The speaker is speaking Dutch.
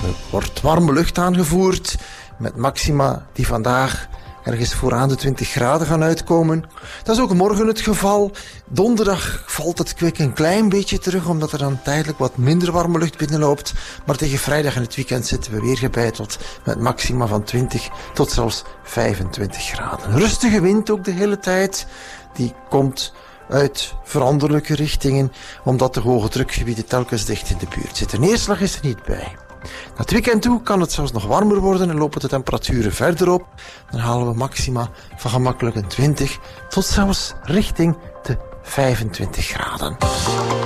Er wordt warme lucht aangevoerd met maxima die vandaag ergens vooraan de 20 graden gaan uitkomen. Dat is ook morgen het geval. Donderdag valt het kwik een klein beetje terug, omdat er dan tijdelijk wat minder warme lucht binnenloopt. Maar tegen vrijdag en het weekend zitten we weer gebeiteld met maxima van 20 tot zelfs 25 graden. Rustige wind ook de hele tijd. Die komt uit veranderlijke richtingen, omdat de hoge drukgebieden telkens dicht in de buurt zitten. Neerslag is er niet bij. Naar het weekend toe kan het zelfs nog warmer worden en lopen de temperaturen verder op. Dan halen we maxima van gemakkelijk een 20 tot zelfs richting de 25 graden.